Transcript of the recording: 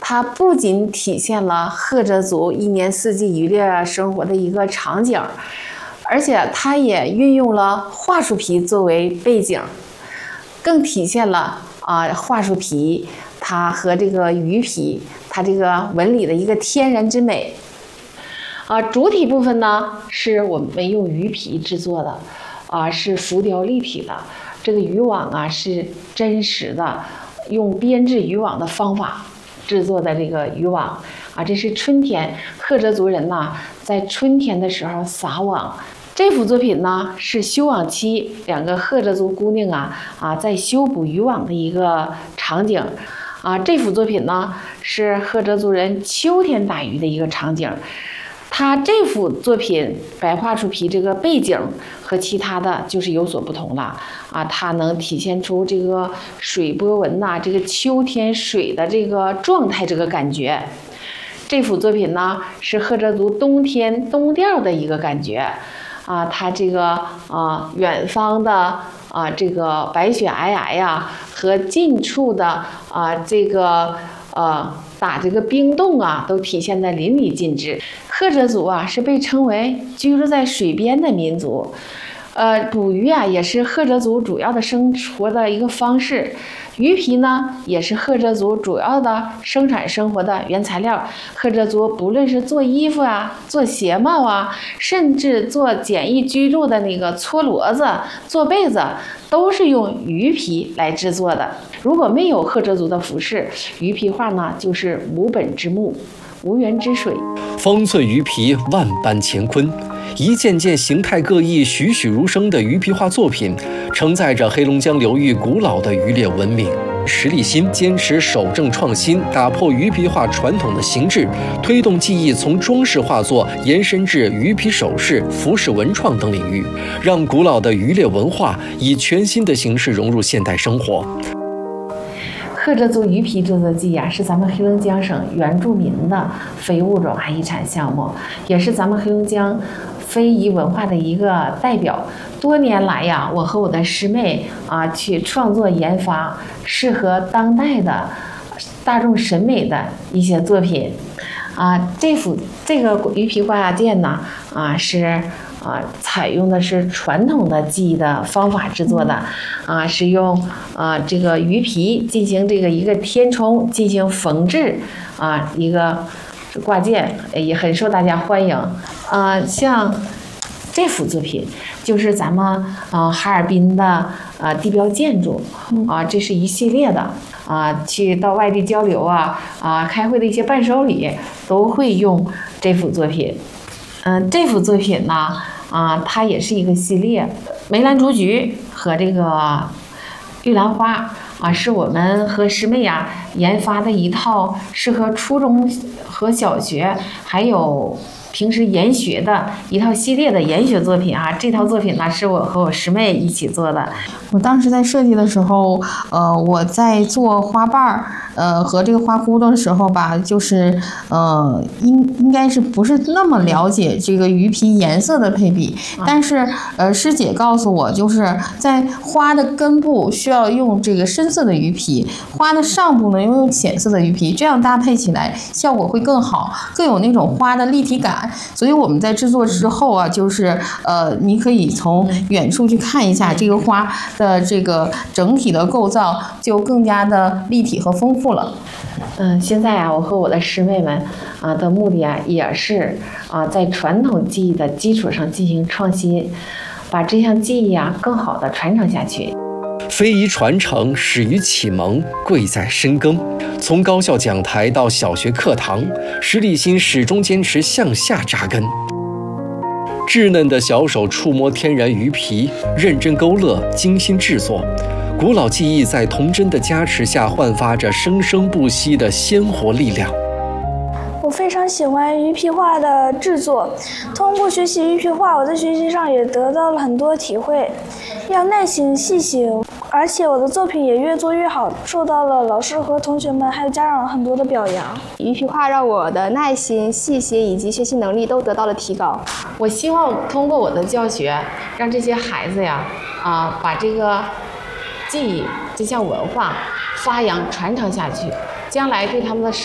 它不仅体现了赫哲族一年四季渔猎生活的一个场景，而且它也运用了桦树皮作为背景，更体现了桦树皮它和这个鱼皮它这个纹理的一个天然之美。主体部分呢是我们用鱼皮制作的，是浮雕立体的。这个渔网是真实的，用编制渔网的方法制作的这个渔网这是春天赫哲族人在春天的时候撒网。这幅作品呢是修网期2个赫哲族姑娘在修补渔网的一个场景。这幅作品呢是赫哲族人秋天打鱼的一个场景。它这幅作品白桦树皮这个背景和其他的就是有所不同了它能体现出这个水波纹这个秋天水的这个状态，这个感觉。这幅作品呢是赫哲族冬天冬调的一个感觉它这个远方的这个白雪皑皑和近处的这个打这个冰洞都体现得淋漓尽致。赫哲族是被称为居住在水边的民族，捕鱼也是赫哲族主要的生活的一个方式。鱼皮呢也是赫哲族主要的生产生活的原材料。赫哲族不论是做衣服做鞋帽甚至做简易居住的那个搓骡子、做被子，都是用鱼皮来制作的。如果没有赫哲族的服饰，鱼皮画呢就是无本之木，无源之水。 方寸鱼皮，万般乾坤。一件件形态各异、栩栩如生的鱼皮画作品，承载着黑龙江流域古老的渔猎文明。石立新坚持守正创新，打破鱼皮画传统的形制，推动技艺从装饰画作延伸至鱼皮首饰、服饰文创等领域，让古老的渔猎文化以全新的形式融入现代生活。 赫哲族鱼皮制作技是咱们黑龙江省原住民的非物种遗产项目，也是咱们黑龙江非遗文化的一个代表。多年来我和我的师妹去创作研发适合当代的大众审美的一些作品。这个鱼皮画件呢是采用的是传统的技艺的方法制作的是用这个鱼皮进行这个一个填充进行缝制一个挂件，也很受大家欢迎。像这幅作品就是咱们哈尔滨的地标建筑这是一系列的去到外地交流开会的一些伴手礼都会用这幅作品。这幅作品呢它也是一个系列，梅兰竹菊和这个玉兰花是我们和师妹研发的一套适合初中和小学还有平时研学的一套系列的研学作品这套作品呢是我和我师妹一起做的。 我当时在设计的时候，我在做花瓣和这个花骨朵的时候吧，就是应该是不是那么了解这个鱼皮颜色的配比，但是师姐告诉我，就是在花的根部需要用这个深色的鱼皮，花的上部呢用浅色的鱼皮，这样搭配起来效果会更好，更有那种花的立体感。所以我们在制作之后就是你可以从远处去看一下这个花的这个整体的构造，就更加的立体和丰富了。 现在我和我的师妹们的目的也是在传统技艺的基础上进行创新，把这项技艺更好的传承下去。 非遗传承始于启蒙，贵在深耕。从高校讲台到小学课堂，石立新始终坚持向下扎根。稚嫩的小手触摸天然鱼皮，认真勾勒，精心制作。古老技艺在童真的加持下，焕发着生生不息的鲜活力量。 我非常喜欢鱼皮画的制作，通过学习鱼皮画，我在学习上也得到了很多体会，要耐心细心，而且我的作品也越做越好，受到了老师和同学们还有家长很多的表扬。 鱼皮画让我的耐心、细心以及学习能力都得到了提高。 我希望通过我的教学，让这些孩子把这个技艺、这项文化发扬传承下去，将来对他们的